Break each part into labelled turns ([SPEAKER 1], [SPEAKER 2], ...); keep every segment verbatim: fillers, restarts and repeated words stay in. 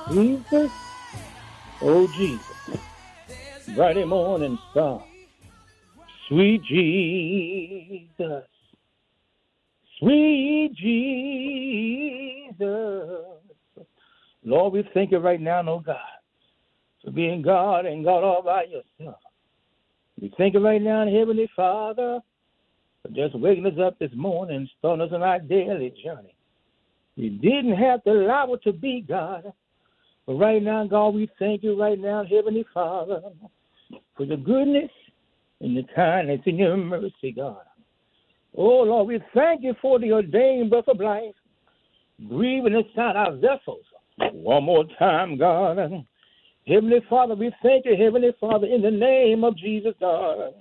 [SPEAKER 1] Jesus, oh Jesus, bright morning star, sweet Jesus, sweet Jesus. Lord, we thank you right now, oh God, for being God and God all by yourself. We thank you right now, Heavenly Father, for just waking us up this morning and starting us on our daily journey. You didn't have to allow it to be, God. But right now, God, we thank you right now, Heavenly Father, for the goodness and the kindness and your mercy, God. Oh, Lord, we thank you for the ordained breath of life, breathing inside our vessels. One more time, God. Heavenly Father, we thank you, Heavenly Father, in the name of Jesus, God.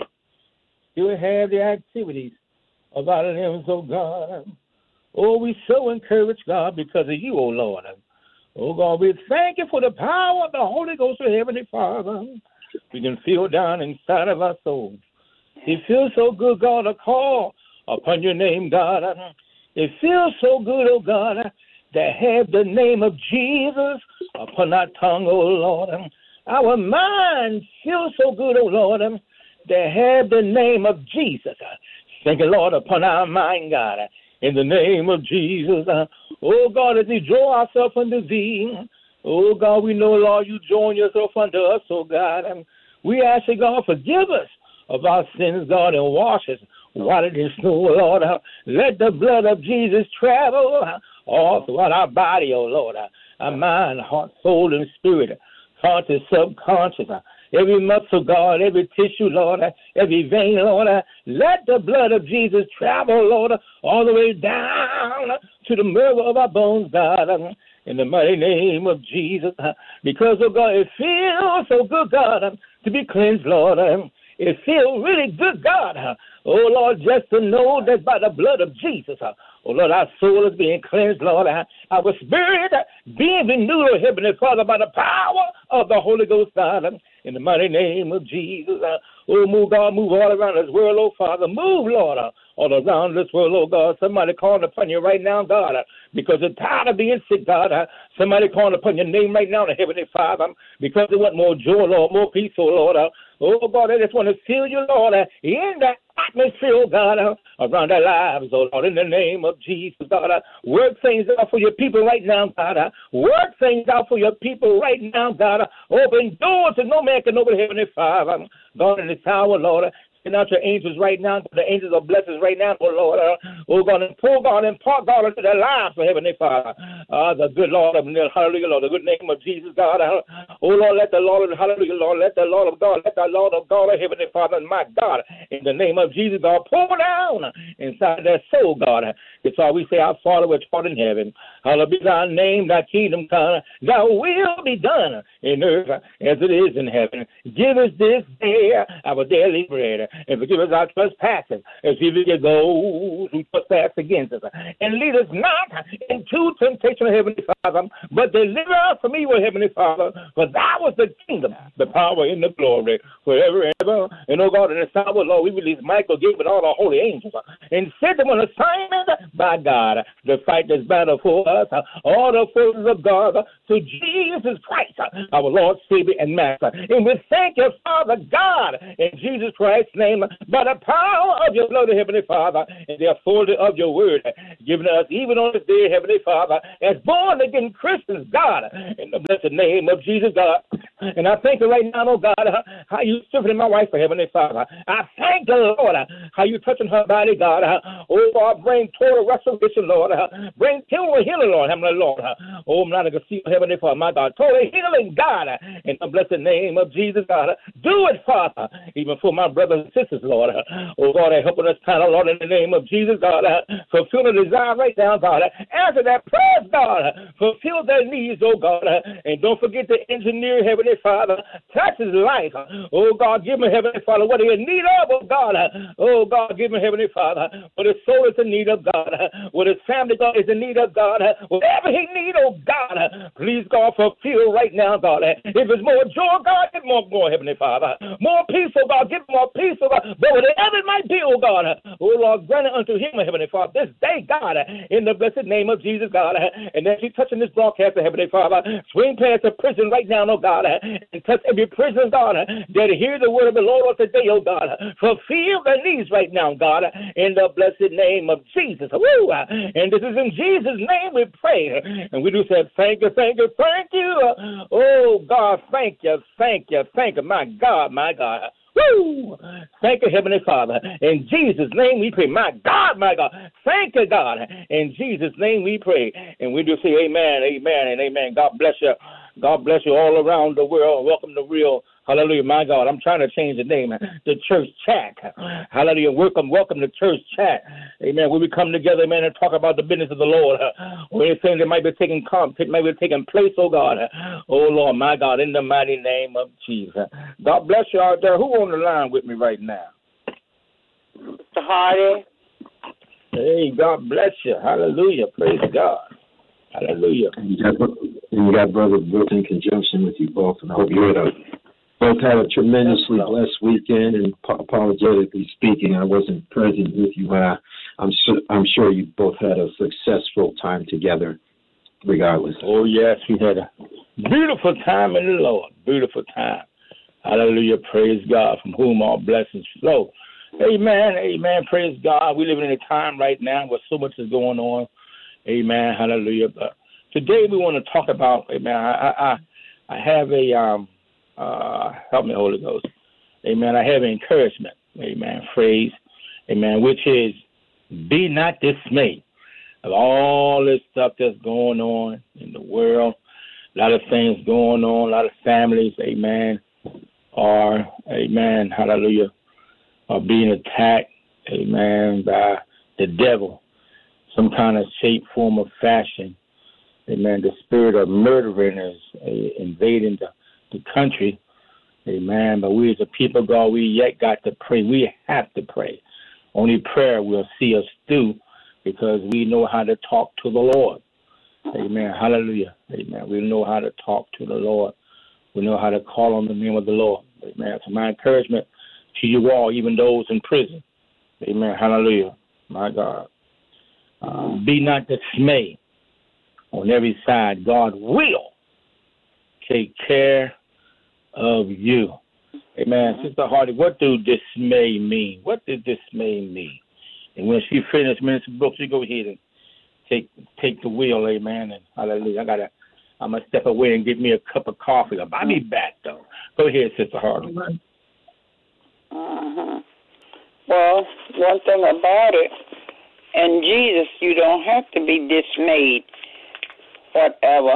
[SPEAKER 1] You have the activities of our limbs, oh God. Oh, we so encouraged, God, because of you, oh Lord. Oh, God, we thank you for the power of the Holy Ghost, oh Heavenly Father. We can feel down inside of our soul. It feels so good, God, to call upon your name, God. It feels so good, oh God, to have the name of Jesus upon our tongue, oh Lord. Our mind feels so good, oh Lord, to have the name of Jesus. Thank you, Lord, upon our mind, God. In the name of Jesus, oh God, as we draw ourselves unto thee, oh God, we know, Lord, you join yourself unto us, oh God. And we ask you, God, forgive us of our sins, God, and wash us whiter than snow, Lord. Let the blood of Jesus travel all throughout our body, oh Lord. Our mind, heart, soul, and spirit, conscious, subconscious, every muscle, God, every tissue, Lord, every vein, Lord. Let the blood of Jesus travel, Lord, all the way down to the marrow of our bones, God, in the mighty name of Jesus. Because, oh God, it feels so good, God, to be cleansed, Lord. It feels really good, God. Oh, Lord, just to know that by the blood of Jesus, oh, Lord, our soul is being cleansed, Lord. Our spirit being renewed, oh, Heavenly Father, by the power of the Holy Ghost, God, in the mighty name of Jesus. Oh, move, God, move all around this world, oh, Father. Move, Lord, all around this world, oh, God. Somebody calling upon you right now, God, because they're tired of being sick, God. Somebody calling upon your name right now, the Heavenly Father, because they want more joy, Lord, more peace, oh, Lord. Oh, God, I just want to feel you, Lord, in the atmosphere, oh, God, around their lives, oh, Lord, in the name of Jesus, God. Work things out for your people right now, God. Work things out for your people right now, God. Open doors that no man can open, Heavenly Father. God, in this hour, Lord, send out your angels right now, the angels of blessings right now, oh Lord. Uh, oh God, and pour God and part God into their lives, oh Heavenly Father. Uh, the good Lord of hallelujah, Lord, the good name of Jesus, God. Uh, oh Lord, let the Lord of hallelujah, Lord, let the Lord of God, let the Lord of God, oh Heavenly Father, my God, in the name of Jesus, God, pour down inside their soul, God. It's all we say, our Father which art in heaven, hallowed be thy name, thy kingdom come, thy will be done in earth as it is in heaven. Give us this day our daily bread, and forgive us our trespasses, as we forgive those who trespass against us. And lead us not into temptation, Heavenly Father, but deliver us from evil, Heavenly Father, for thou is the kingdom, the power, and the glory, forever and ever. And, oh God, in this hour, Lord, we release Michael, Gabriel, and all the holy angels, and set them on assignment by God to fight this battle for us, all the forces of God, to Jesus Christ, our Lord, Savior, and Master. And we thank you, Father God, in Jesus Christ's name, by the power of your blood, Heavenly Father, and the authority of your word, given us even on this day, Heavenly Father, as born again Christians, God, in the blessed name of Jesus, God. And I thank you right now, oh God, how you strengthening my wife, Heavenly Father. I thank you, Lord, how you touching her body, God. Oh, God, bring total restoration, Lord. Bring total healing, Lord, Heavenly Lord. Oh, I'm not going to see Heavenly Father, my God. Total healing, God, in the blessed name of Jesus, God. Do it, Father, even for my brothers and sisters, Lord. Oh, God, helping us, kind of, Lord, in the name of Jesus, God. Fulfill the desire right now, God. Answer that prayer, God. Fulfill their needs, oh, God. And don't forget to engineer, Heavenly Heavenly Father. Touch his life. Oh, God, give him, Heavenly Father, what he in need of, oh, God. Oh, God, give him, Heavenly Father, what his soul is in need of, God. What his family, God, is in need of, God. Whatever he need, oh, God, please, God, fulfill right now, God. If it's more joy, God, give him more, more, Heavenly Father. More peace, oh, God, give him more peace, oh, God. But whatever it might be, oh, God, oh, Lord, grant it unto him, Heavenly Father, this day, God, in the blessed name of Jesus, God. And as you touching this broadcast, Heavenly Father, swing past the prison right now, oh, God, and touch every prison, God, that hear the word of the Lord on today, oh, God. Fulfill their needs right now, God, in the blessed name of Jesus. Woo! And this is in Jesus' name we pray. And we do say, thank you, thank you, thank you. Oh, God, thank you, thank you, thank you, my God, my God. Woo! Thank you, Heavenly Father. In Jesus' name we pray. My God, my God. Thank you, God. In Jesus' name we pray. And we do say amen, amen, and amen. God bless you. God bless you all around the world. Welcome to Real. Hallelujah, my God. I'm trying to change the name. The Church Chat. Hallelujah. Welcome, welcome to Church Chat. Amen. When we come together, man, and talk about the business of the Lord. Or anything that might be taking might be taking place, oh God. Oh Lord, my God, in the mighty name of Jesus. God bless you out there. Who on the line with me right now?
[SPEAKER 2] Mister Hardy.
[SPEAKER 1] Hey, God bless you. Hallelujah. Praise God. Hallelujah.
[SPEAKER 3] And you got, and you got Brother Brooke in conjunction with you both, and I hope you had a, both had a tremendously blessed weekend. And apologetically speaking, I wasn't present with you, but I, I'm su- I'm sure you both had a successful time together, regardless.
[SPEAKER 1] Oh yes, we had a beautiful time in the Lord. Beautiful time. Hallelujah. Praise God, from whom all blessings flow. Amen. Amen. Praise God. We live in a time right now where so much is going on. Amen. Hallelujah. But today we want to talk about, amen, I I, I have a, um, uh, help me, Holy Ghost. Amen. I have an encouragement, amen, phrase, amen, which is be not dismayed of all this stuff that's going on in the world. A lot of things going on, a lot of families, amen, are, amen, hallelujah, are being attacked, amen, by the devil. Some kind of shape, form, or fashion. Amen. The spirit of murdering is uh, invading the, the country. Amen. But we as a people, God, we yet got to pray. We have to pray. Only prayer will see us through because we know how to talk to the Lord. Amen. Hallelujah. Amen. We know how to talk to the Lord. We know how to call on the name of the Lord. Amen. So my encouragement to you all, even those in prison. Amen. Hallelujah. My God. Um, be not dismayed on every side. God will take care of you. Amen. Mm-hmm. Sister Hardy, what do dismay mean? What does dismay mean? And when she finished, Minister Brooks, you go ahead and take take the wheel, amen. And hallelujah. I gotta I'm gonna step away and get me a cup of coffee. I'll be back though. Go ahead, Sister Hardy.
[SPEAKER 2] Uh-huh. Well, one thing about it, and Jesus, you don't have to be dismayed, whatever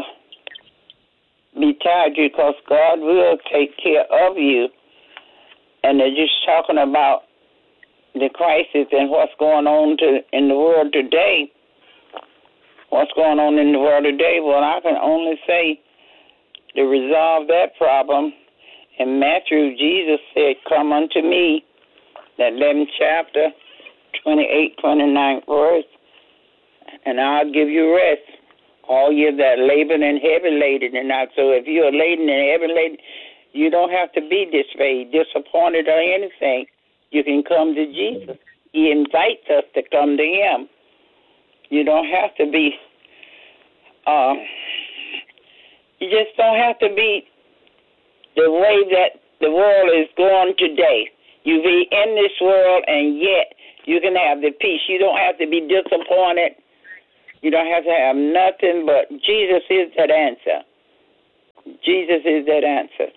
[SPEAKER 2] betide you, because God will take care of you. And they're just talking about the crisis and what's going on to, in the world today. What's going on in the world today? Well, I can only say to resolve that problem. In Matthew, Jesus said, come unto me, that eleventh chapter, twenty-eight, twenty-nine verse, and I'll give you rest. All you that labor and heavy laden, and not so. If you're laden and heavy laden, you don't have to be dismayed, disappointed, or anything. You can come to Jesus. He invites us to come to Him. You don't have to be. Uh, you just don't have to be the way that the world is going today. You be in this world, and yet you can have the peace. You don't have to be disappointed. You don't have to have nothing, but Jesus is that answer. Jesus is that answer.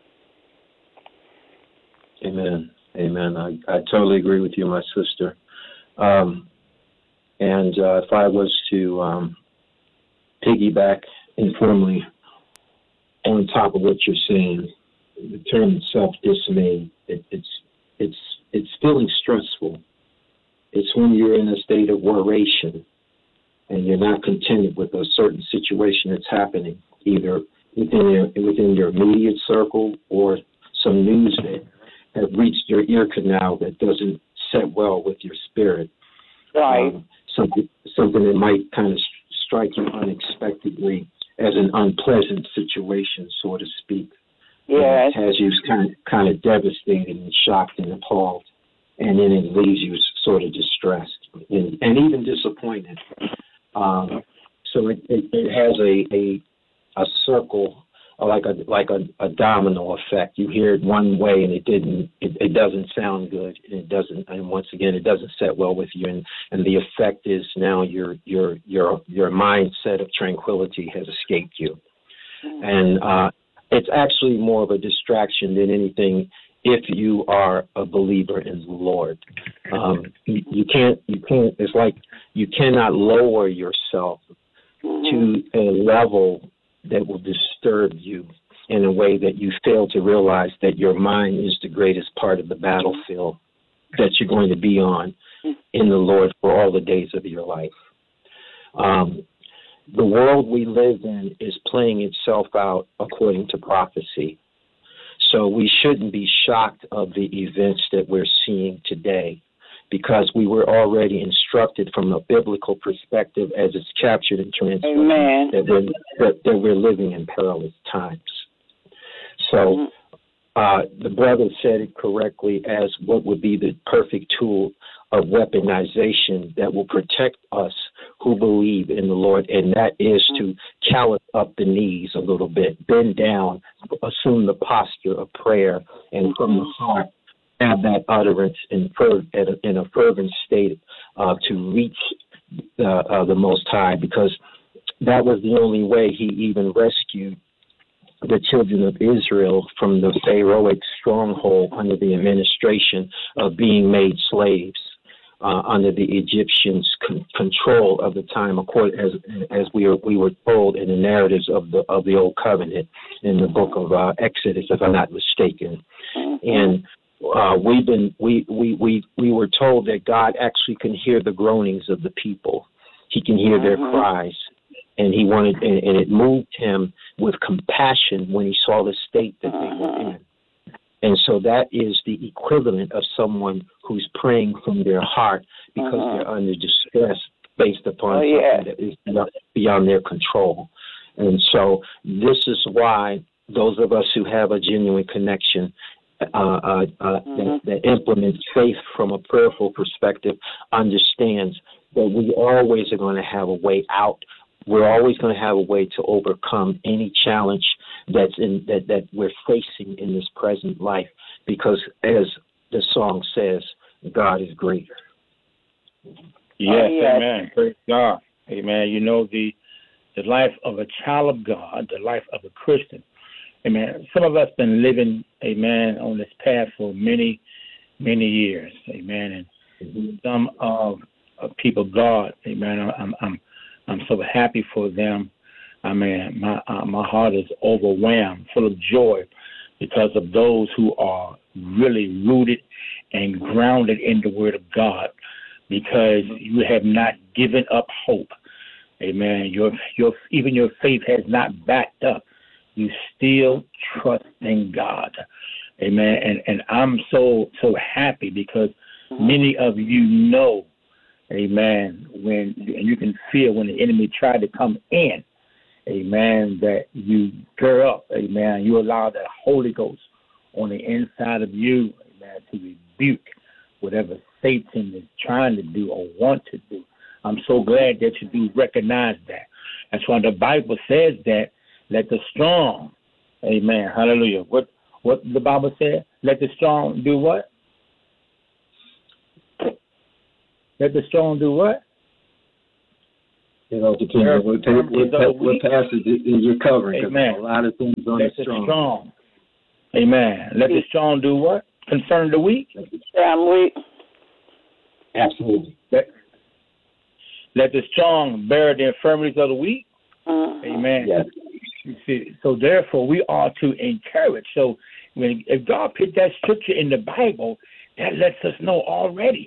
[SPEAKER 3] Amen. Amen. I, I totally agree with you, my sister. Um, and uh, if I was to um, piggyback informally on top of what you're saying, the term self-dismay, it, it's it's it's feeling stressful. It's when you're in a state of worration and you're not contented with a certain situation that's happening, either within your, within your immediate circle, or some news that have reached your ear canal that doesn't set well with your spirit.
[SPEAKER 2] Right.
[SPEAKER 3] Um, something, something that might kind of strike you unexpectedly as an unpleasant situation, so to speak.
[SPEAKER 2] Yes.
[SPEAKER 3] It has you kind of, kind of devastated and shocked and appalled, and then it leaves you sort of distressed and, and even disappointed. Um, so it, it, it has a, a a circle, like a like a, a domino effect. You hear it one way and it didn't, it, it doesn't sound good, and it doesn't, and once again it doesn't set well with you, and, and the effect is now your your your your mindset of tranquility has escaped you, and uh, it's actually more of a distraction than anything. If you are a believer in the Lord, um, you, you can't you can't. It's like you cannot lower yourself to a level that will disturb you in a way that you fail to realize that your mind is the greatest part of the battlefield that you're going to be on in the Lord for all the days of your life. Um, the world we live in is playing itself out according to prophecy. So we shouldn't be shocked of the events that we're seeing today, because we were already instructed from a biblical perspective, as it's captured in Translation, that we're, that, that we're living in perilous times. So uh, the brother said it correctly as what would be the perfect tool of weaponization that will protect us who believe in the Lord, and that is to callous up the knees a little bit, bend down, assume the posture of prayer, and from the heart have that utterance in, fer- in a fervent state uh, to reach uh, uh, the Most High, because that was the only way he even rescued the children of Israel from the Pharaohic stronghold under the administration of being made slaves uh, under the Egyptians' con- control of the time, according as as we were we were told in the narratives of the of the Old Covenant in the book of uh, Exodus, if I'm not mistaken, and. Uh, we've been we, we, we, we were told that God actually can hear the groanings of the people. He can hear their
[SPEAKER 2] Mm-hmm.
[SPEAKER 3] cries, and he wanted, and, and it moved him with compassion when he saw the state that they were in. And so that is the equivalent of someone who's praying from their heart because
[SPEAKER 2] Mm-hmm.
[SPEAKER 3] they're under distress based upon
[SPEAKER 2] Oh,
[SPEAKER 3] something
[SPEAKER 2] yeah.
[SPEAKER 3] that is beyond, beyond their control. And so this is why those of us who have a genuine connection Uh, uh, uh,
[SPEAKER 2] Mm-hmm.
[SPEAKER 3] that, that implements faith from a prayerful perspective understands that we always are going to have a way out. We're always going to have a way to overcome any challenge that's in that, that we're facing in this present life, because as the song says, God is greater.
[SPEAKER 1] Yes,
[SPEAKER 2] Oh, yes.
[SPEAKER 1] amen. Praise God. Amen. You know, the the life of a child of God, the life of a Christian. Amen. Some of us been living, amen, on this path for many, many years. Amen. And
[SPEAKER 3] Mm-hmm.
[SPEAKER 1] some of, of people, God, amen. I'm, I'm, I'm so happy for them. I mean, my, uh, my heart is overwhelmed, full of joy, because of those who are really rooted and grounded in the Word of God, because you have not given up hope. Amen. Your, your, even your faith has not backed up. You still trust in God. Amen. And and I'm so so happy because many of you know, amen, when and you can feel when the enemy tried to come in, amen, that you gird up, amen, you allow that Holy Ghost on the inside of you, amen, to rebuke whatever Satan is trying to do or want to do. I'm so glad that you do recognize that. That's why the Bible says that let the strong, amen, hallelujah. What what the Bible said? Let the strong do what? Let the strong do what?
[SPEAKER 3] You know, depending on what, what, what passage you're covering.
[SPEAKER 1] Amen.
[SPEAKER 3] A lot of things on
[SPEAKER 1] let
[SPEAKER 3] the strong.
[SPEAKER 1] strong. Amen. Let the strong do what? Concerning the weak?
[SPEAKER 2] I'm weak.
[SPEAKER 3] Absolutely.
[SPEAKER 1] Let, let the strong bear the infirmities of the weak.
[SPEAKER 2] Mm-hmm.
[SPEAKER 1] Amen.
[SPEAKER 3] Yes.
[SPEAKER 1] You see, so therefore we are to encourage. So when if God put that scripture in the Bible, that lets us know already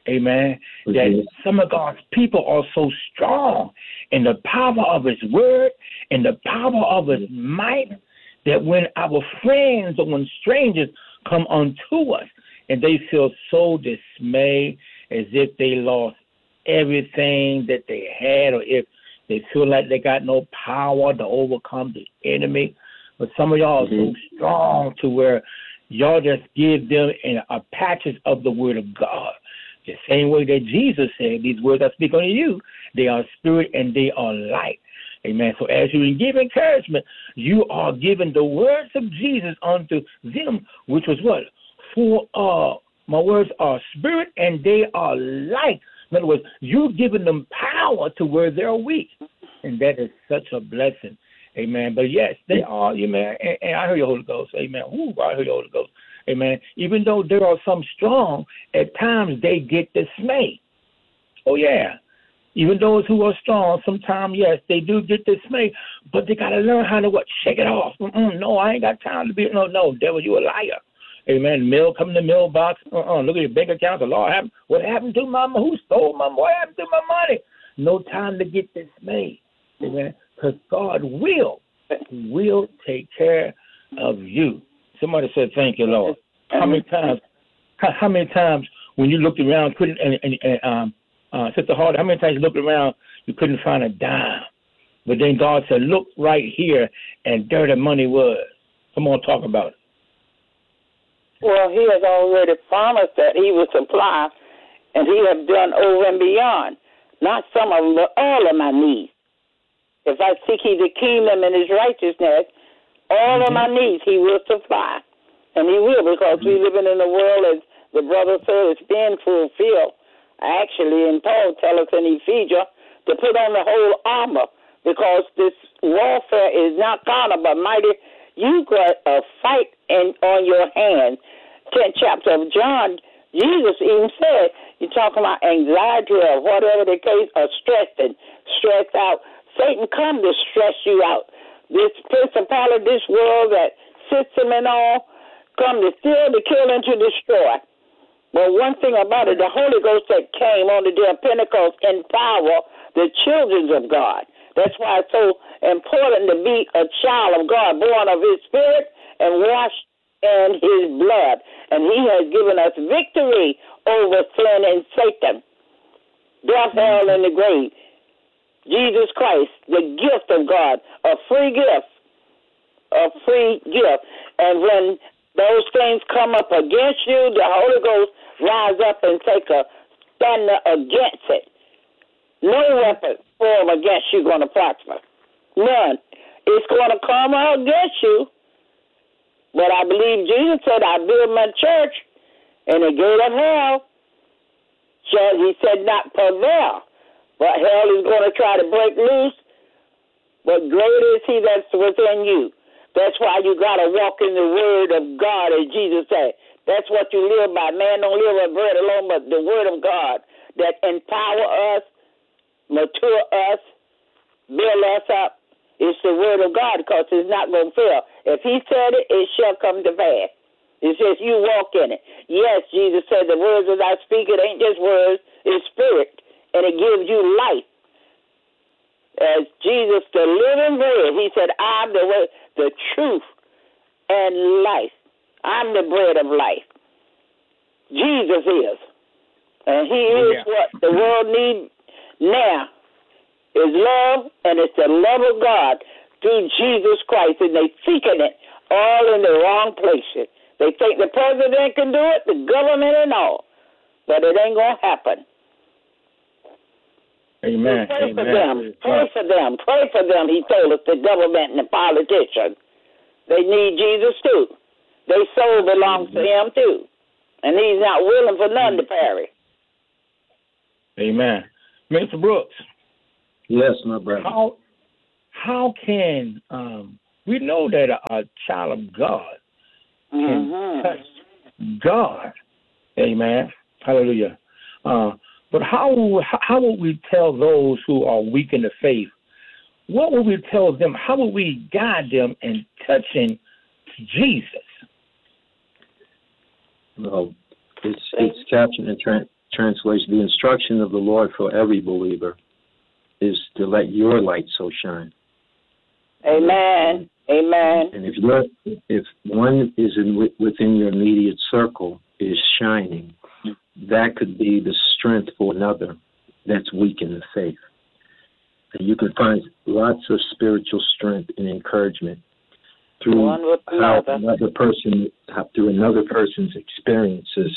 [SPEAKER 1] amen,
[SPEAKER 3] Mhm.
[SPEAKER 1] that some of God's people are so strong in the power of his word, in the power of his might, that when our friends or when strangers come unto us and they feel so dismayed as if they lost everything that they had, or if they feel like they got no power to overcome the enemy. But some of y'all mm-hmm. are so strong to where y'all just give them in a patches of the word of God. The same way that Jesus said, these words I speak unto you, they are spirit and they are light. Amen. So as you give encouragement, you are giving the words of Jesus unto them, which was what? For uh, my words are spirit and they are light. In other words, you're giving them power to where they're weak. And that is such a blessing. Amen. But yes, they are, amen. And, and I hear your Holy Ghost. Amen. Ooh, I hear your Holy Ghost. Amen. Even though there are some strong, at times they get dismayed. Oh, yeah. Even those who are strong, sometimes, yes, they do get dismayed, but they got to learn how to what? Shake it off. Mm-mm, no, I ain't got time to be, no, no, devil, you a liar. Amen. Mail come in the mailbox. Uh-uh. Look at your bank account. The Lord happened. What happened to my money? Who stole my money? What happened to my money? No time to get dismayed. Amen. Because God will, will take care of you. Somebody said, thank you, Lord. How many times, how, how many times when you looked around, couldn't, and, and, and um, uh, Sister Hardy, how many times you looked around, you couldn't find a dime? But then God said, look right here, and there the money was. Come on, talk about it.
[SPEAKER 2] Well, he has already promised that he will supply, and he has done over and beyond. Not some of them, but all of my needs. If I seek ye the kingdom and his righteousness, all mm-hmm. of my needs he will supply. And he will, because mm-hmm. we living in a world, as the brother said, it's being fulfilled. Actually, and Paul tells us in Ephesians to put on the whole armor, because this warfare is not carnal but mighty. You got a fight in on your hands. tenth chapter of John, Jesus even said, you're talking about anxiety or whatever the case, or stressed and stressed out. Satan come to stress you out. This principality, this world that sits him and all, come to steal, to kill, and to destroy. But one thing about it, the Holy Ghost that came on the day of Pentecost empower the children of God. That's why it's so important to be a child of God, born of his spirit and washed in his blood. And he has given us victory over sin and Satan, death, hell, and the grave. Jesus Christ, the gift of God, a free gift, a free gift. And when those things come up against you, the Holy Ghost rise up and take a stand against it. No weapon formed against you going to prosper. None. It's going to come against you. But I believe Jesus said, I build my church, and the gate of hell shall, he said, not prevail. But hell is going to try to break loose. But greater is he that's within you. That's why you got to walk in the word of God, as Jesus said. That's what you live by. Man don't live by bread alone, but the word of God that empower us, mature us, build us up. It's the word of God, because it's not going to fail. If he said it, it shall come to pass. It says you walk in it. Yes, Jesus said the words that I speak, it ain't just words, it's spirit, and it gives you life. As Jesus, the living bread, he said, I'm the way, the truth, and life. I'm the bread of life. Jesus is. And he is yeah. what the world needs now. Is love, and it's the love of God through Jesus Christ, and they seeking it all in the wrong places. They think the president can do it, the government and all, but it ain't going to happen.
[SPEAKER 1] Amen.
[SPEAKER 2] So pray
[SPEAKER 1] Amen.
[SPEAKER 2] for them. Pray for them. Pray for them, he told us, the government and the politicians. They need Jesus too. Their soul belongs to him too, and he's not willing for none to perish.
[SPEAKER 1] Amen. Mister Brooks.
[SPEAKER 3] Yes, my brother.
[SPEAKER 1] How how can um, we know that a, a child of God can mm-hmm. touch God? Amen. Hallelujah. Uh, but how how would we tell those who are weak in the faith? What would we tell them? How would we guide them in touching Jesus?
[SPEAKER 3] Well, it's it's captured in translation, the instruction of the Lord for every believer is to let your light so shine.
[SPEAKER 2] Amen. Amen.
[SPEAKER 3] And if you're, if one is in, within your immediate circle is shining, that could be the strength for another that's weak in the faith. And you can find lots of spiritual strength and encouragement through
[SPEAKER 2] One with
[SPEAKER 3] how
[SPEAKER 2] another.
[SPEAKER 3] another person, how, through another person's experiences,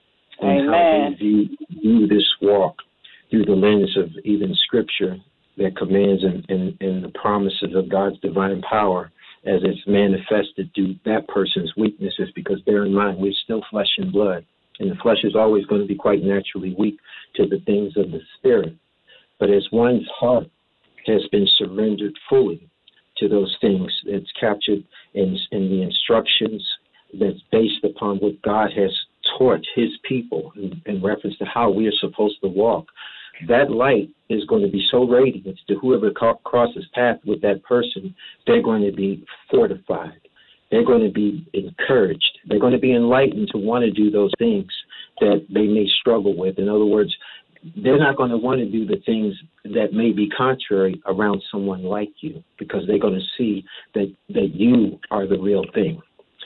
[SPEAKER 3] and
[SPEAKER 2] Amen.
[SPEAKER 3] how they view, view this walk through the lens of even Scripture that commands and, and, and the promises of God's divine power as it's manifested through that person's weaknesses. Because bear in mind, we're still flesh and blood, and the flesh is always going to be quite naturally weak to the things of the Spirit. But as one's heart has been surrendered fully to those things, it's captured in, in the instructions that's based upon what God has taught his people in, in reference to how we are supposed to walk. That light is going to be so radiant to whoever co- crosses path with that person. They're going to be fortified. They're going to be encouraged. They're going to be enlightened to want to do those things that they may struggle with. In other words, they're not going to want to do the things that may be contrary around someone like you, because they're going to see that, that you are the real thing.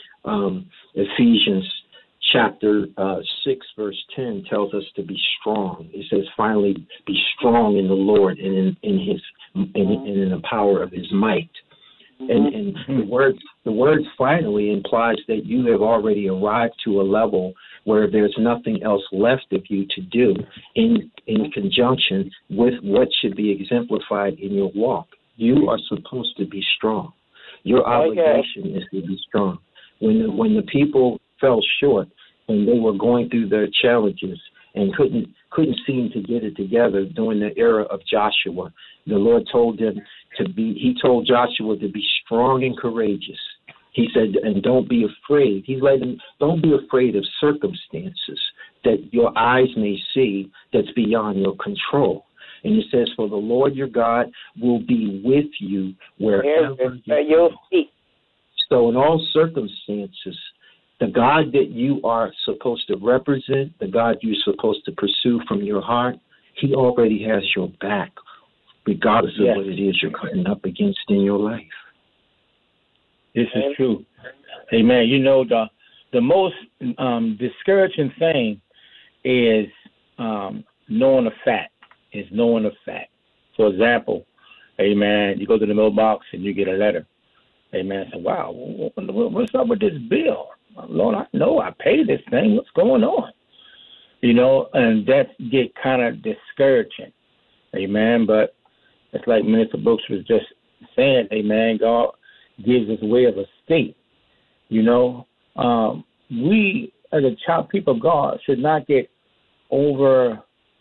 [SPEAKER 3] Um, Ephesians chapter uh, six, verse ten tells us to be strong. It says, finally, be strong in the Lord and in, in his and in, in the power of his might. And, and the word the word finally implies that you have already arrived to a level where there's nothing else left of you to do in in conjunction with what should be exemplified in your walk. You are supposed to be strong. Your obligation okay. is to be strong. When the, when the people fell short, when they were going through their challenges and couldn't couldn't seem to get it together during the era of Joshua, the Lord told them to be. He told Joshua to be strong and courageous. He said, and don't be afraid. He let them, don't be afraid of circumstances that your eyes may see that's beyond your control. And he says, for the Lord your God will be with you wherever you go. So in all circumstances, the God that you are supposed to represent, the God you're supposed to pursue from your heart, he already has your back, regardless of yes. what it is you're coming up against in your life.
[SPEAKER 1] This is true. Amen. You know, the the most um, discouraging thing is um, knowing a fact, is knowing a fact. For example, amen, you go to the mailbox and you get a letter. Amen. I say, wow, what's up with this bill? Lord, I know I paid this thing. What's going on? You know, and that get kind of discouraging. Amen. But it's like Minister Brooks was just saying, amen, God gives us a way of escape. You know, um, we as a child people of God should not get over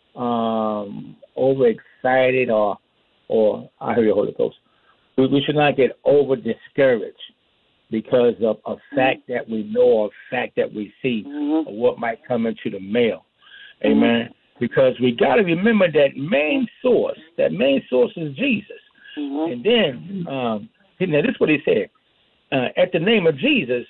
[SPEAKER 1] um, overexcited or or I hear your Holy Ghost. We, we should not get over discouraged because of a fact that we know or a fact that we see mm-hmm. or what might come into the mail. Amen. Mm-hmm. Because we got to remember that main source. That main source is Jesus. Mm-hmm. And then, um, now this is what he said. Uh, at the name of Jesus,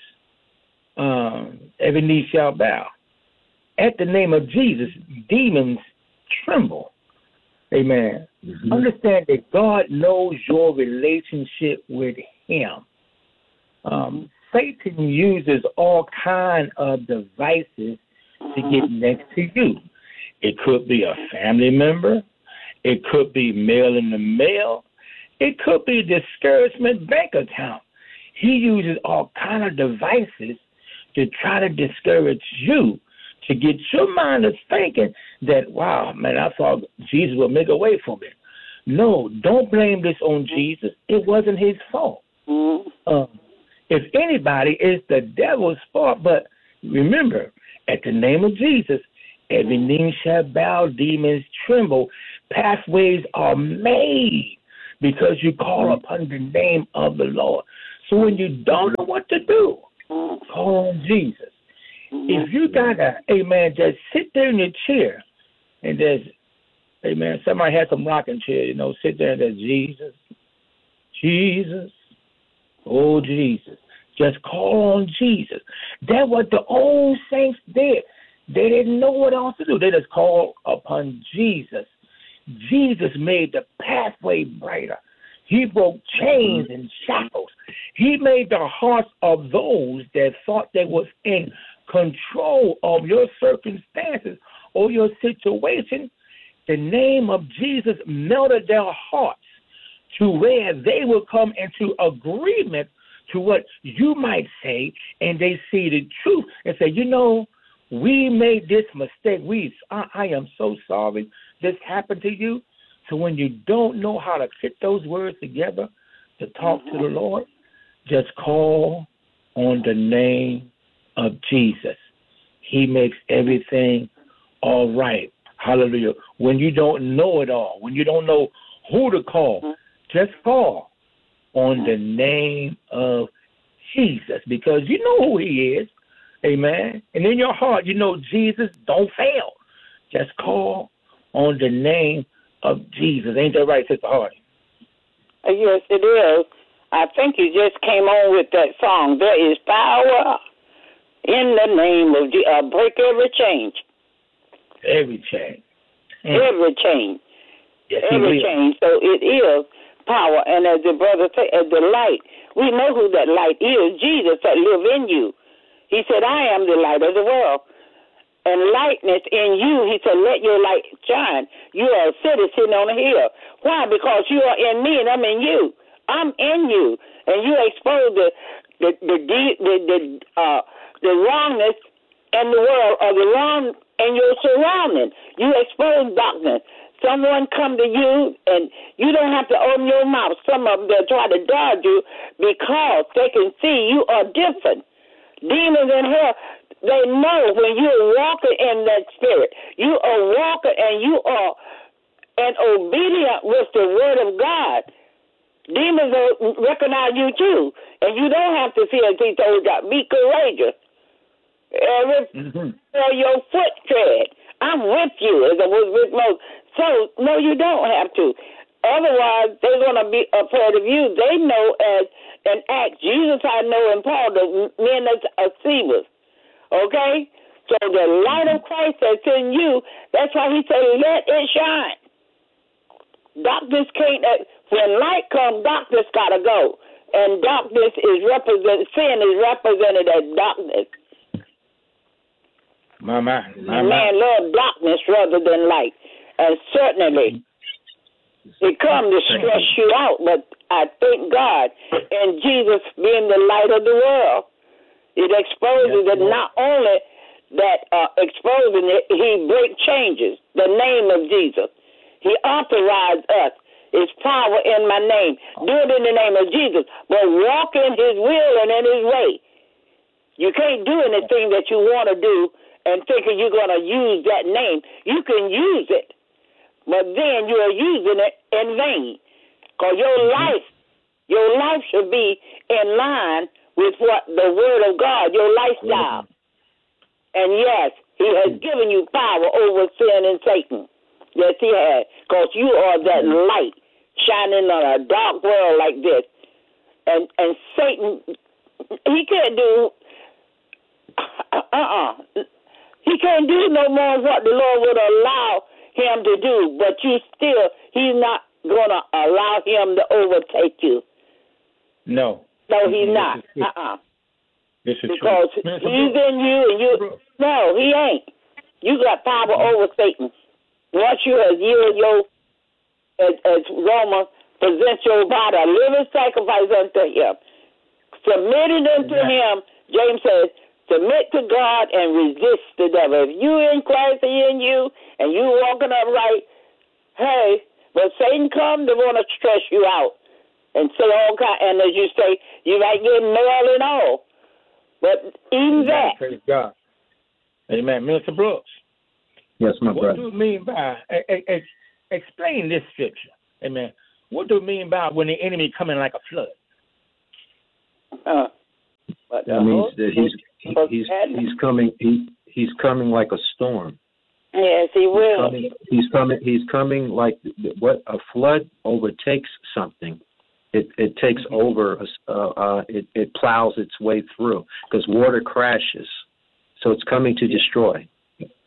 [SPEAKER 1] um, every knee shall bow. At the name of Jesus, demons tremble. Amen. Mm-hmm. Understand that God knows your relationship with him. Um, Satan uses all kind of devices to get next to you. It could be a family member. It could be mail in the mail. It could be a discouragement bank account. He uses all kind of devices to try to discourage you, to get your mind to thinking that, wow, man, I thought Jesus would make a way for me. No, don't blame this on Jesus. It wasn't his fault. Mm-hmm. Um, if anybody, it's the devil's fault. But remember, at the name of Jesus, every knee shall bow, demons tremble, pathways are made because you call upon the name of the Lord. So when you don't know what to do, call on Jesus. If you got to, amen, just sit there in your chair and there's, amen, somebody has some rocking chair, you know, sit there and there's Jesus, Jesus, oh, Jesus. Just call on Jesus. That's what the old saints did. They didn't know what else to do. They just called upon Jesus. Jesus made the pathway brighter. He broke chains and shackles. He made the hearts of those that thought they was in control of your circumstances or your situation. The name of Jesus melted their hearts to where they will come into agreement to what you might say, and they see the truth and say, you know, we made this mistake. We, I, I am so sorry this happened to you. So when you don't know how to fit those words together to talk mm-hmm. to the Lord, just call on the name of Jesus. He makes everything all right. Hallelujah. When you don't know it all, when you don't know who to call, mm-hmm. just call on the name of Jesus, because you know who he is. Amen. And in your heart, you know Jesus don't fail. Just call on the name of Jesus. Ain't that right, Sister Hardy?
[SPEAKER 2] Yes, it is. I think you just came on with that song. There is power in the name of Jesus. Uh, break every chain.
[SPEAKER 1] Every chain.
[SPEAKER 2] Mm. Every chain.
[SPEAKER 1] Yes,
[SPEAKER 2] every chain. So it is power. And as the brother said, as the light, we know who that light is. Jesus that live in you. He said, I am the light of the world. And lightness in you, he said, let your light shine. You are a city sitting on a hill. Why? Because you are in me and I'm in you. I'm in you. And you expose the the the the, the, the, uh, the wrongness in the world, or the wrong in your surrounding. You expose darkness. Someone come to you and you don't have to open your mouth. Some of them, they'll try to dodge you because they can see you are different. Demons in hell, they know when you're walking in that spirit. You are walking and you are and obedient with the word of God. Demons will recognize you too. And you don't have to fear. He told you, be courageous. Every mm-hmm. for your foot tread, I'm with you, as I was with Moses. So, no, you don't have to. Otherwise, they're going to be afraid of you. They know as an act. Jesus, I know, and Paul, the men that are deceivers. Okay? So the light of Christ that's in you, that's why he said, let it shine. Darkness can't, uh, when light comes, darkness got to go. And darkness is represented, sin is represented as darkness.
[SPEAKER 1] My, my, my,
[SPEAKER 2] man loves darkness rather than light. And certainly, it comes to stress you out, but I thank God and Jesus being the light of the world. It exposes yes, it, not only that uh, exposing it, he break changes, the name of Jesus. He authorized us. His power in my name. Do it in the name of Jesus, but walk in his will and in his way. You can't do anything that you want to do and thinking you're going to use that name. You can use it, but then you are using it in vain. Because your life, your life should be in line with what the word of God, your lifestyle. And yes, he has given you power over sin and Satan. Yes, he has. Because you are that light shining on a dark world like this. And and Satan, he can't do, uh-uh. He can't do no more than what the Lord would allow him to do. But you still, he's not going to allow him to overtake you.
[SPEAKER 1] No.
[SPEAKER 2] No, he's this not.
[SPEAKER 1] Is,
[SPEAKER 2] uh-uh.
[SPEAKER 1] This is
[SPEAKER 2] because
[SPEAKER 1] true.
[SPEAKER 2] he's in you and you, no, he ain't. You got power over Satan. Once you have yielded your, as, as Romans, present your body a living sacrifice unto him. Submitted unto him, James says, submit to God and resist the devil. If you in Christ, he in you, and you walking upright, hey, but Satan come, they want to stress you out and say all kind. And as you say, you might get nailed and all. But even
[SPEAKER 1] Amen.
[SPEAKER 2] that.
[SPEAKER 1] Praise God. Amen. Mister Brooks.
[SPEAKER 3] Yes, my
[SPEAKER 1] what
[SPEAKER 3] brother.
[SPEAKER 1] What do you mean by, ex, explain this scripture? Amen. What do you mean by when the enemy coming like a flood?
[SPEAKER 2] Uh, but
[SPEAKER 3] that means that he's he's he's coming he, he's coming like a storm.
[SPEAKER 2] Yes, he will.
[SPEAKER 3] He's coming, he's coming he's coming like what a flood overtakes something. It it takes mm-hmm. over uh, uh it, it plows its way through because water crashes. So it's coming to destroy.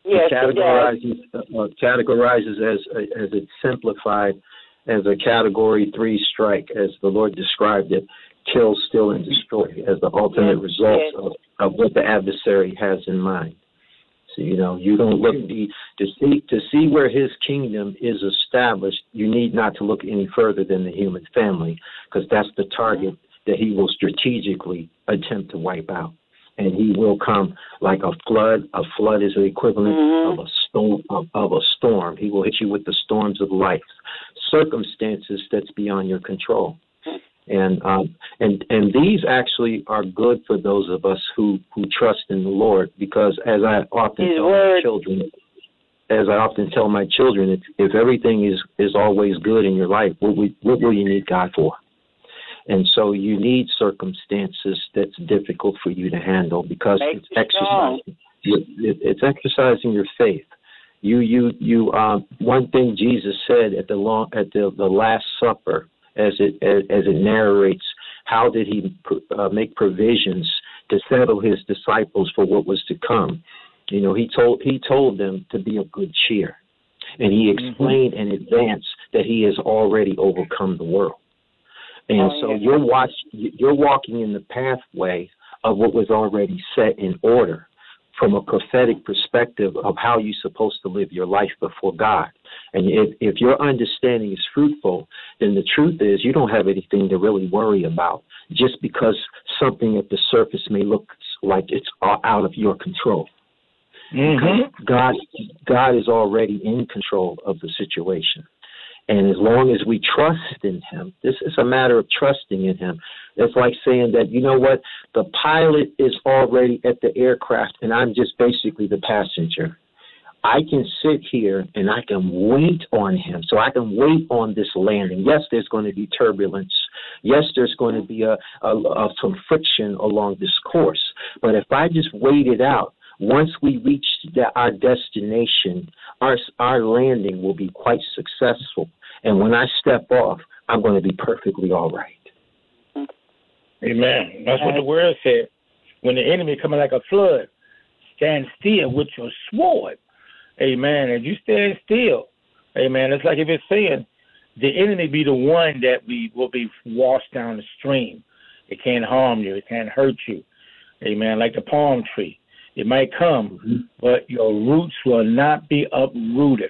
[SPEAKER 2] Yes,
[SPEAKER 3] it categorizes, uh, categorizes as as it's simplified as a Category Three strike, as the Lord described it, kill, steal, and destroy, as the ultimate
[SPEAKER 2] yes,
[SPEAKER 3] result
[SPEAKER 2] yes.
[SPEAKER 3] of, of what the adversary has in mind. So, you know, you don't look the, to see to see where his kingdom is established. You need not to look any further than the human family, because that's the target that he will strategically attempt to wipe out. And he will come like a flood. A flood is the equivalent
[SPEAKER 2] Mm-hmm.
[SPEAKER 3] of a storm. Of, of a storm. He will hit you with the storms of life, circumstances that's beyond your control. And um, and and these actually are good for those of us who, who trust in the Lord, because as I often
[SPEAKER 2] His
[SPEAKER 3] tell
[SPEAKER 2] word.
[SPEAKER 3] my children, as I often tell my children, if if everything is, is always good in your life, what we, what will you need God for? And so you need circumstances that's difficult for you to handle, because
[SPEAKER 2] Make
[SPEAKER 3] it's
[SPEAKER 2] you strong.
[SPEAKER 3] exercising your, it, it's exercising your faith. You you you. Um, one thing Jesus said at the long at the, the Last Supper, as it as, as it narrates, how did he uh, make provisions to settle his disciples for what was to come? You know, he told he told them to be of good cheer, and he explained mm-hmm. in advance that he has already overcome the world. And
[SPEAKER 2] oh,
[SPEAKER 3] so
[SPEAKER 2] yeah.
[SPEAKER 3] you're watch, you're walking in the pathway of what was already set in order, from a prophetic perspective of how you're supposed to live your life before God. And if, if your understanding is fruitful, then the truth is you don't have anything to really worry about, just because something at the surface may look like it's out of your control. Mm-hmm. God, God is already in control of the situation. And as long as we trust in him, this is a matter of trusting in him. It's like saying that, you know what, the pilot is already at the aircraft and I'm just basically the passenger. I can sit here and I can wait on him. So I can wait on this landing. Yes, there's going to be turbulence. Yes, there's going to be a, a, a some friction along this course. But if I just wait it out, once we reach the, our destination, our our landing will be quite successful. And when I step off, I'm going to be perfectly all right.
[SPEAKER 1] Amen. That's what the word said. When the enemy coming like a flood, stand still with your sword. Amen. And you stand still. Amen. It's like if it's saying the enemy be the one that we will be washed down the stream. It can't harm you. It can't hurt you. Amen. Like the palm tree. It might come, mm-hmm. but your roots will not be uprooted.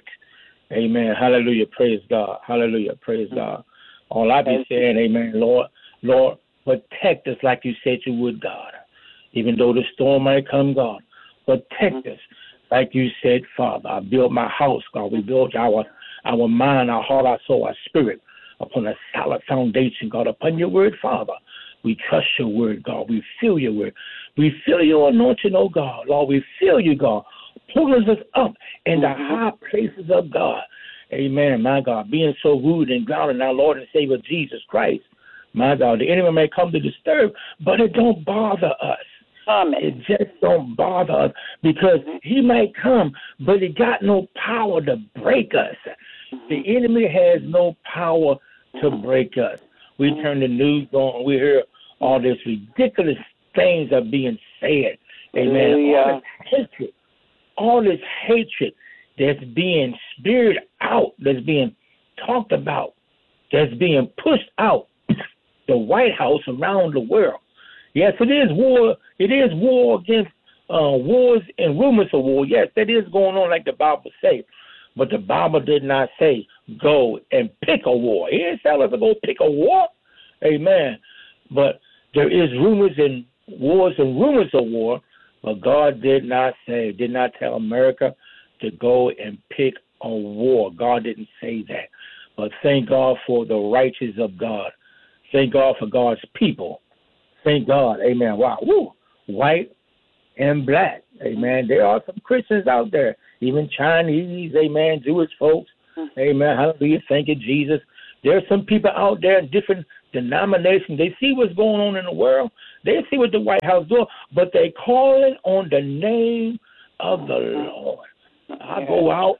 [SPEAKER 1] Amen. Hallelujah. Praise God. Hallelujah. Praise mm-hmm. God. All I be saying, amen, Lord, Lord, protect us like you said you would, God. Even though the storm might come, God, protect mm-hmm. us like you said, Father. I built my house, God. We built our, our mind, our heart, our soul, our spirit upon a solid foundation, God, upon your word, Father. We trust your word, God. We feel your word. We feel your anointing, oh God. Lord, we feel you, God. Pulling us up in the high places of God. Amen, my God. Being so rooted and grounded in our Lord and Savior Jesus Christ. My God, the enemy may come to disturb, but it don't bother us. Amen. It just don't bother us, because he might come, but he got no power to break us. The enemy has no power to break us. We turn the news on, we hear all this ridiculous things are being said. Amen. All this hatred, all this hatred that's being spewed out, that's being talked about, that's being pushed out the White House around the world. Yes, it is war. It is war against uh, wars and rumors of war. Yes, that is going on like the Bible says. But the Bible did not say go and pick a war. It didn't tell us to go pick a war. Amen. But there is rumors and wars and rumors of war, but God did not say, did not tell America to go and pick a war. God didn't say that. But thank God for the righteous of God. Thank God for God's people. Thank God. Amen. Wow. Woo. White and black. Amen. There are some Christians out there, even Chinese, amen, Jewish folks. Amen. Hallelujah. Thank you, Jesus. There are some people out there in different denominations. They see what's going on in the world. They see what the White House doing, but they calling on the name of the Lord. I go out,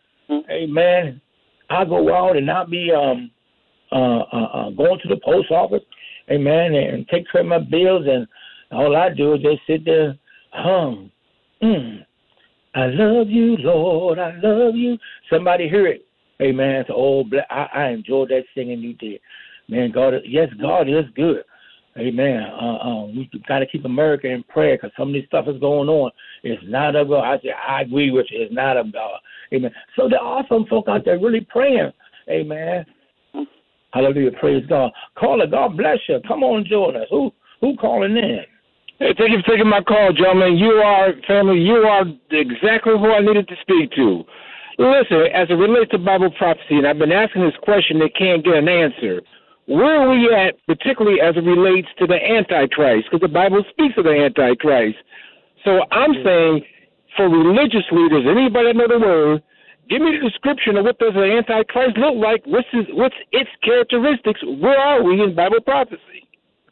[SPEAKER 1] amen. I go out and not be um uh, uh, uh going to the post office, amen, and take care of my bills, and all I do is just sit there, hum, mm, I love you, Lord, I love you. Somebody hear it. Amen. It's old black. I, I enjoyed that singing you did. Man, God, yes, God is good. Amen. Uh, um, we got to keep America in prayer because some of this stuff is going on. It's not of God. I say, I agree with you. It's not of God. Amen. So there are some folk out there really praying. Amen. Hallelujah. Praise God. Caller, God bless you. Come on, join us. Who who calling in?
[SPEAKER 4] Hey, thank you for taking my call, gentlemen. You are, family, you are exactly who I needed to speak to. Listen, as it relates to Bible prophecy, and I've been asking this question that can't get an answer, where are we at, particularly as it relates to the Antichrist? Because the Bible speaks of the Antichrist. So I'm saying, for religious leaders, anybody that know the word, give me the description of what does the Antichrist look like. What's his, what's its characteristics? Where are we in Bible prophecy?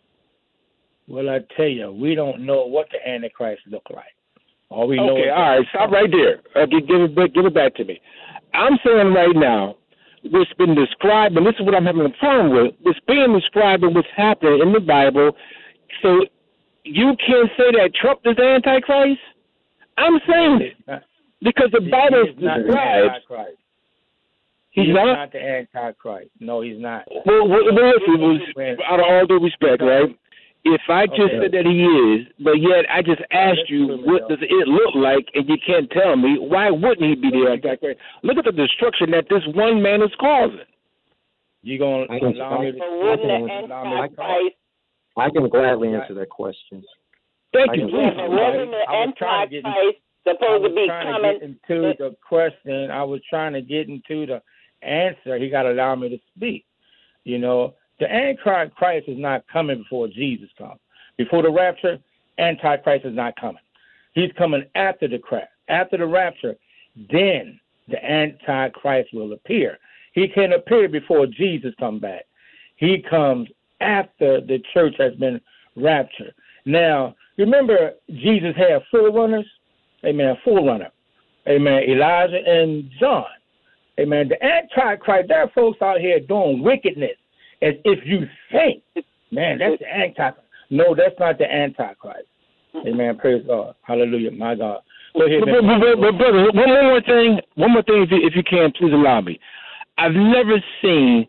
[SPEAKER 1] Well, I tell you, we don't know what the Antichrist look like. All we know
[SPEAKER 4] okay,
[SPEAKER 1] is
[SPEAKER 4] all right, stop right there. Okay, give it back, give it back to me. I'm saying right now, what's been described, and this is what I'm having a problem with, what's being described and what's happening in the Bible. So you can't say that Trump is the Antichrist? I'm saying it. Because the Bible
[SPEAKER 1] is not
[SPEAKER 4] describes.
[SPEAKER 1] the Antichrist.
[SPEAKER 4] He's
[SPEAKER 1] He's
[SPEAKER 4] not?
[SPEAKER 1] not the Antichrist. No, he's not.
[SPEAKER 4] Well, well, well listen, out of all due respect, right? If I just
[SPEAKER 1] okay.
[SPEAKER 4] said that he is, but yet I just asked you what does it look like, and you can't tell me, why wouldn't he be the Antichrist? Look at the destruction that this one man is causing.
[SPEAKER 1] You gonna
[SPEAKER 3] I can,
[SPEAKER 1] allow me to?
[SPEAKER 3] I can, I can, I can gladly answer that question.
[SPEAKER 4] Thank you.
[SPEAKER 2] Yeah, but wasn't the Antichrist supposed to be coming?
[SPEAKER 1] To into the question, I was trying to get into the answer. He got to allow me to speak. You know. The Antichrist is not coming before Jesus comes. Before the rapture, Antichrist is not coming. He's coming after the crash. After the rapture, then the Antichrist will appear. He can appear before Jesus comes back. He comes after the church has been raptured. Now, remember, Jesus had forerunners. Amen, forerunner. Amen, Elijah and John. Amen, the Antichrist, there are folks out here doing wickedness. As if you think, man, that's the Antichrist. No, that's not the Antichrist. Amen. Praise God. Hallelujah. My God. Go ahead,
[SPEAKER 4] but, but, but, but, brother, one more thing. One more thing, if you, if you can, please allow me. I've never seen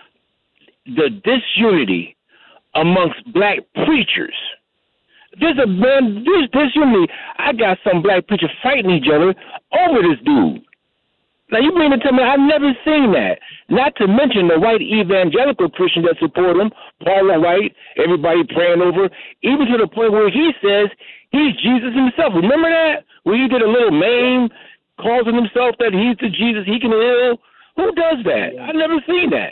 [SPEAKER 4] the disunity amongst black preachers. There's a man, there's disunity. I got some black preachers fighting each other over this dude. Now, you mean to tell me I've never seen that? Not to mention the white evangelical Christians that support him, Paul White, everybody praying over, even to the point where he says he's Jesus himself. Remember that? Where he did a little meme causing himself that he's the Jesus, he can heal. Who does that? I've never seen that.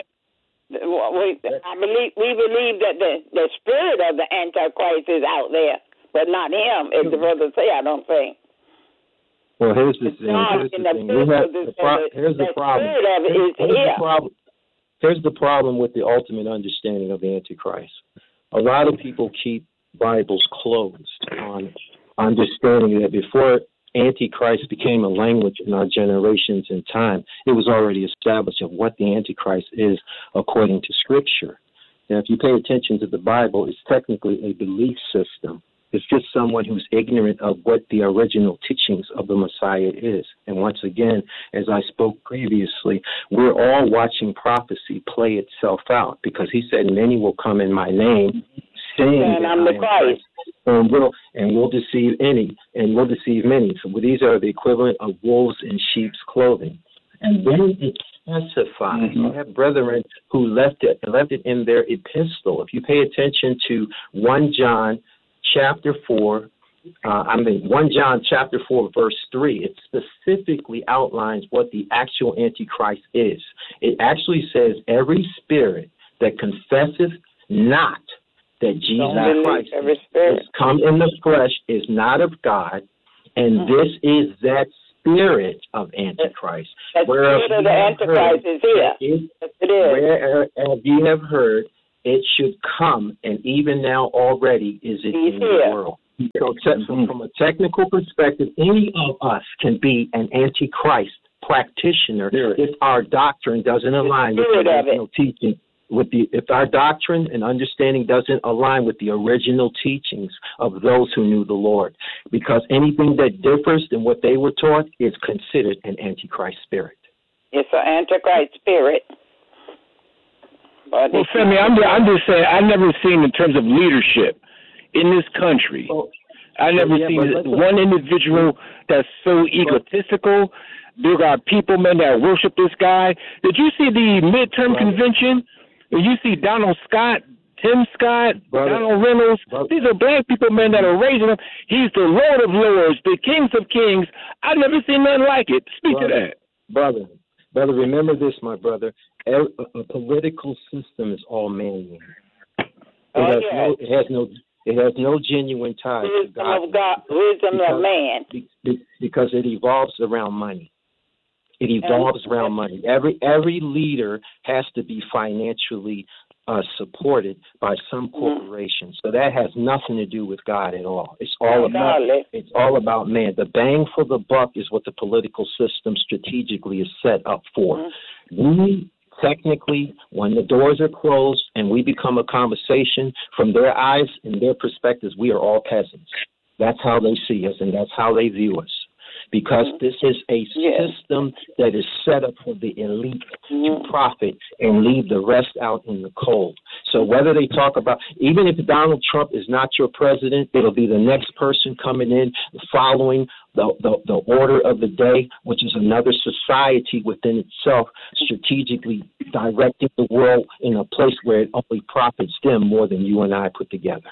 [SPEAKER 2] We, I believe, we believe that the, the spirit of the Antichrist is out there, but not him, as the brother say, I don't think.
[SPEAKER 3] Well, here's the thing. Here's the thing. We have the pro- here's the problem. Here's, here's the problem. Here's the problem with the ultimate understanding of the Antichrist. A lot of people keep Bibles closed on understanding that before Antichrist became a language in our generations and time, it was already established of what the Antichrist is according to Scripture. Now, if you pay attention to the Bible, it's technically a belief system. It's just someone who's ignorant of what the original teachings of the Messiah is. And once again, as I spoke previously, we're all watching prophecy play itself out because he said, many will come in my name, saying
[SPEAKER 2] and
[SPEAKER 3] that
[SPEAKER 2] I'm the
[SPEAKER 3] I am
[SPEAKER 2] Christ.
[SPEAKER 3] And we'll, and we'll deceive any, and we'll deceive many. So these are the equivalent of wolves in sheep's clothing. And then it specifies. Mm-hmm. You have brethren who left it, left it in their epistle. If you pay attention to First John chapter four, uh, I mean First John chapter four, verse three, it specifically outlines what the actual Antichrist is. It actually says, every spirit that confesseth not that Jesus Christ has come in the flesh is not of God, and mm-hmm. this is that spirit of Antichrist.
[SPEAKER 2] The spirit of the Antichrist is here. Is, yes, it is.
[SPEAKER 3] Whereas ye have heard, it should come, and even now already is it
[SPEAKER 2] He's
[SPEAKER 3] in
[SPEAKER 2] here.
[SPEAKER 3] the world. So te- from, from a technical perspective, any of us can be an Antichrist practitioner if our doctrine doesn't align with the original teaching with the if our doctrine and understanding doesn't align with the original teachings of those who knew the Lord, because anything that differs than what they were taught is considered an antichrist spirit.
[SPEAKER 2] It's an antichrist spirit. But
[SPEAKER 4] well, Femi, I'm, I'm just saying, I never seen in terms of leadership in this country.
[SPEAKER 3] Oh,
[SPEAKER 4] I never
[SPEAKER 3] yeah,
[SPEAKER 4] seen one individual that's so egotistical. There are people, man, that worship this guy. Did you see the midterm
[SPEAKER 3] brother,
[SPEAKER 4] convention? You see Donald Scott, Tim Scott,
[SPEAKER 3] brother,
[SPEAKER 4] Donald Reynolds.
[SPEAKER 3] brother.
[SPEAKER 4] These are black people, man, that are raising them. He's the Lord of Lords, the Kings of Kings. I've never seen nothing like it. Speak
[SPEAKER 3] brother,
[SPEAKER 4] to that.
[SPEAKER 3] Brother, brother, remember this, my brother. A, a political system is all man-made. It,
[SPEAKER 2] oh,
[SPEAKER 3] has
[SPEAKER 2] yes.
[SPEAKER 3] no, it has no It has no genuine ties
[SPEAKER 2] wisdom
[SPEAKER 3] to God.
[SPEAKER 2] Of God wisdom
[SPEAKER 3] because,
[SPEAKER 2] of man.
[SPEAKER 3] Because it evolves around money. It evolves and, around money. Every every leader has to be financially uh, supported by some corporation. Mm. So that has nothing to do with God at all. It's all oh, about godly. It's all about man. The bang for the buck is what the political system strategically is set up for. Mm. We technically, when the doors are closed and we become a conversation, from their eyes and their perspectives, we are all peasants. That's how they see us, and that's how they view us. Because this is a yes. system that is set up for the elite mm-hmm. to profit and leave the rest out in the cold. So whether they talk about, even if Donald Trump is not your president, it'll be the next person coming in following the, the, the order of the day, which is another society within itself, strategically directing the world in a place where it only profits them more than you and I put together.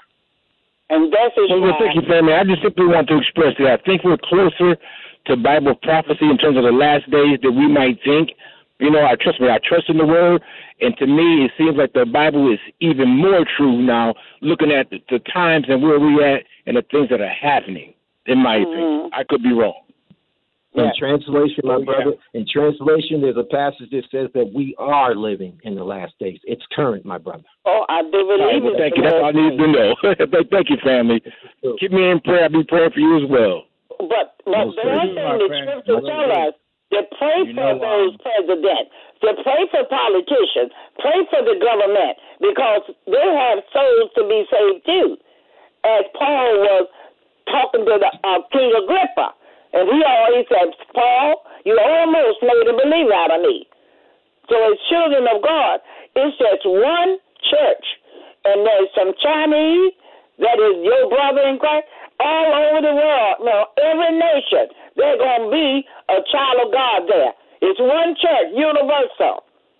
[SPEAKER 2] And that's
[SPEAKER 4] well, well, thank you, family. I just simply want to express that I think we're closer to Bible prophecy in terms of the last days than we might think. You know, I trust me, I trust in the Word, and to me, it seems like the Bible is even more true now, looking at the, the times and where we're at and the things that are happening, in my mm-hmm. opinion. I could be wrong.
[SPEAKER 3] In yeah. translation, my oh, brother, yeah. in translation, there's a passage that says that we are living in the last days. It's current, my brother.
[SPEAKER 2] Oh, I do believe
[SPEAKER 4] right, well,
[SPEAKER 2] it.
[SPEAKER 4] Thank you. That's all I need to know. Thank you, family. Keep me in prayer. I'll be praying for you as well.
[SPEAKER 2] But, but the one thing the scripture tells us, to pray you for those um, presidents, to pray for politicians, pray for the government, because they have souls to be saved too. As Paul was talking to the uh, King Agrippa. And he always said, Paul, you almost made a believer out of me. So as children of God, it's just one church. And there's some Chinese that is your brother in Christ all over the world. Now, every nation, there's going to be a child of God there. It's one church, universal.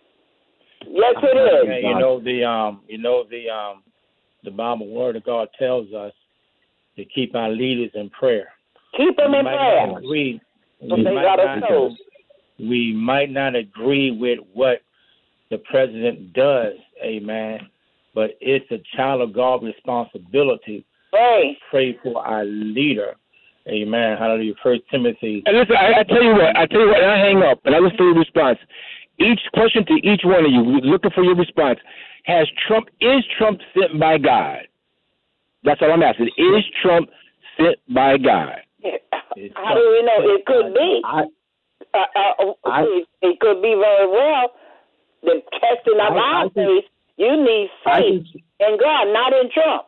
[SPEAKER 2] Yes, it is.
[SPEAKER 1] Yeah, you know, the, um, you know the, um, the Bible word of God tells us to keep our leaders in prayer.
[SPEAKER 2] Keep them
[SPEAKER 1] we
[SPEAKER 2] in prayer.
[SPEAKER 1] Agree.
[SPEAKER 2] So
[SPEAKER 1] We,
[SPEAKER 2] they
[SPEAKER 1] might
[SPEAKER 2] got
[SPEAKER 1] not,
[SPEAKER 2] a
[SPEAKER 1] we might not agree with what the president does, amen, but it's a child of God responsibility
[SPEAKER 2] hey.
[SPEAKER 1] to pray for our leader, amen. Hallelujah. First Timothy.
[SPEAKER 4] And listen, I, I tell you what, I tell you what, and I hang up and I listen to your response. Each question to each one of you, we're looking for your response. Has Trump, is Trump sent by God? That's all I'm asking. Is Trump sent by God?
[SPEAKER 2] How do we know? It could be.
[SPEAKER 3] I,
[SPEAKER 2] uh, uh,
[SPEAKER 3] I,
[SPEAKER 2] it, it could be very well. The testing of our faith, you need faith can, in God, not in Trump.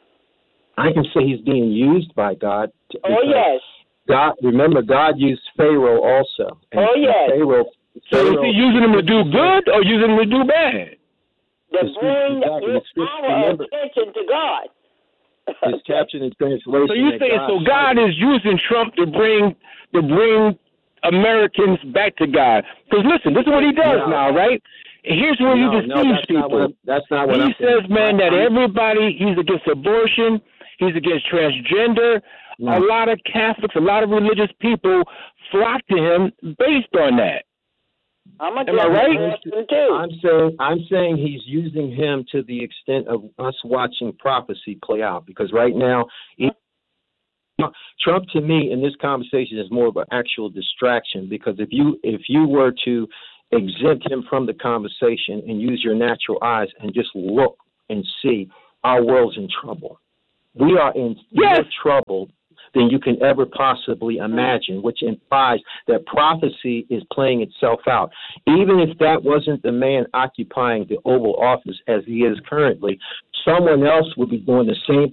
[SPEAKER 3] I can say he's being used by God.
[SPEAKER 2] Oh, yes.
[SPEAKER 3] God, remember, God used Pharaoh also. And,
[SPEAKER 2] oh, yes.
[SPEAKER 3] Pharaoh,
[SPEAKER 4] so
[SPEAKER 3] Pharaoh,
[SPEAKER 4] is he using him to do good or using him to do bad?
[SPEAKER 2] To bring
[SPEAKER 3] exactly.
[SPEAKER 2] our remember, attention to God.
[SPEAKER 3] It's captured in translation.
[SPEAKER 4] So you saying
[SPEAKER 3] God
[SPEAKER 4] so God is using Trump to bring to bring Americans back to God? Because listen, this is what he does no. now, right? Here's where
[SPEAKER 3] no,
[SPEAKER 4] he deceives
[SPEAKER 3] no, that's
[SPEAKER 4] people.
[SPEAKER 3] Not that's not what
[SPEAKER 4] he
[SPEAKER 3] I'm
[SPEAKER 4] says,
[SPEAKER 3] saying.
[SPEAKER 4] man, that
[SPEAKER 3] I'm,
[SPEAKER 4] everybody he's against abortion, he's against transgender. No. A lot of Catholics, a lot of religious people flock to him based on that.
[SPEAKER 2] I'm
[SPEAKER 4] Am I right?
[SPEAKER 3] I'm saying I'm saying he's using him to the extent of us watching prophecy play out. Because right now, he, Trump to me in this conversation is more of an actual distraction. Because if you if you were to exempt him from the conversation and use your natural eyes and just look and see, our world's in trouble. We are in
[SPEAKER 4] yes.
[SPEAKER 3] more trouble. than you can ever possibly imagine, which implies that prophecy is playing itself out. Even if that wasn't the man occupying the Oval Office as he is currently, someone else would be doing the same